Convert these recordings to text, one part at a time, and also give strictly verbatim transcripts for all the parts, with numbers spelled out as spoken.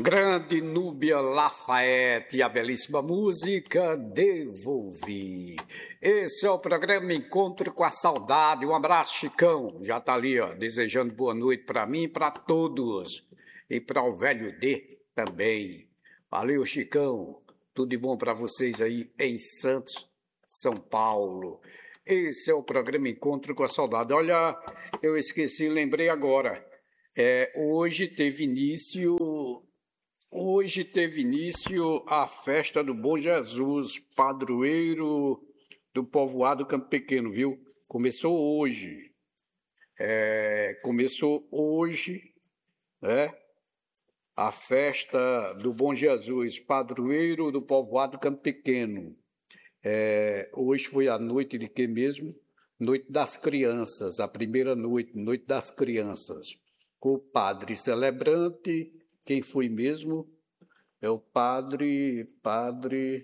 Grande Núbia Lafayette e a belíssima música Devolvi. Esse é o programa Encontro com a Saudade. Um abraço, Chicão. Já tá ali, ó, desejando boa noite para mim e para todos. E para o velho D também. Valeu, Chicão. Tudo de bom para vocês aí em Santos, São Paulo. Esse é o programa Encontro com a Saudade. Olha, eu esqueci, lembrei agora. É, hoje teve início... Hoje teve início a festa do Bom Jesus, padroeiro do povoado Campo Pequeno, viu? Começou hoje. É, começou hoje, né? A festa do Bom Jesus, padroeiro do povoado Campo Pequeno. É, hoje foi a noite de quê mesmo? Noite das Crianças, a primeira noite, Noite das Crianças. Com o padre celebrante... Quem foi mesmo? É o padre, padre,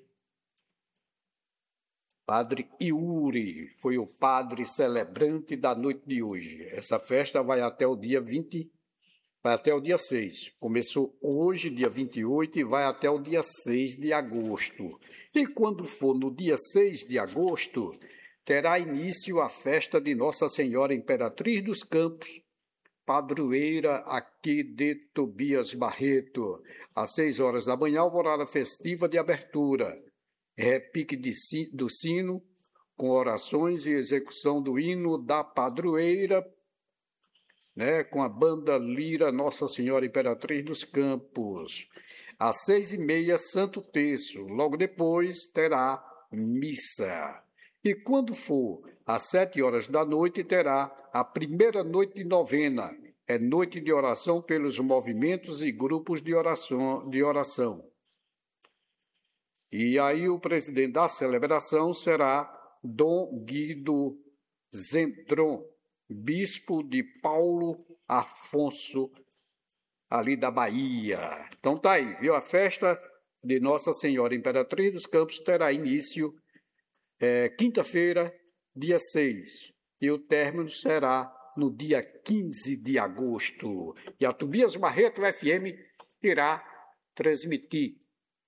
padre Iuri, foi o padre celebrante da noite de hoje. Essa festa vai até o dia vinte, vai até o dia seis. Começou hoje, dia vinte e oito, e vai até o dia seis de agosto. E quando for no dia seis de agosto, terá início a festa de Nossa Senhora Imperatriz dos Campos, padroeira aqui de Tobias Barreto. Às seis horas da manhã, alvorada festiva de abertura. Repique de, do sino, com orações e execução do hino da padroeira, né, com a banda Lira Nossa Senhora Imperatriz dos Campos. Às seis e meia, Santo Terço. Logo depois, terá missa. E quando for às sete horas da noite, terá a primeira noite de novena. É noite de oração pelos movimentos e grupos de oração. De oração. E aí o presidente da celebração será Dom Guido Zentron, bispo de Paulo Afonso, ali da Bahia. Então tá aí, viu? A festa de Nossa Senhora Imperatriz dos Campos terá início É, quinta-feira, dia seis, e o término será no dia quinze de agosto. E a Tobias Barreto F M irá transmitir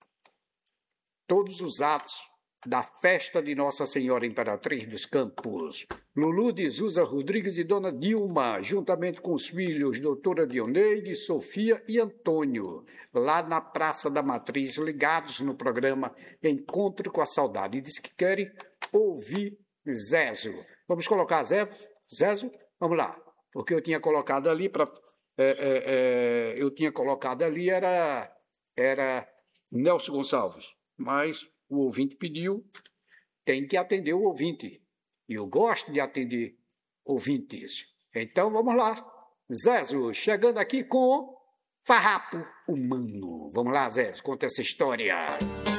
todos os atos da festa de Nossa Senhora Imperatriz dos Campos. Lulu de Zuza Rodrigues e Dona Dilma, juntamente com os filhos doutora Dioneide, Sofia e Antônio, lá na Praça da Matriz, ligados no programa Encontro com a Saudade. Diz que querem ouvir Zezo. Vamos colocar Zezo? Zezo? Vamos lá. Porque eu tinha colocado ali para... É, é, é, eu tinha colocado ali era, era Nelson Gonçalves, mas o ouvinte pediu, tem que atender o ouvinte. E eu gosto de atender ouvintes. Então, vamos lá. Zezo, chegando aqui com Farrapo Humano. Vamos lá, Zezo, conta essa história.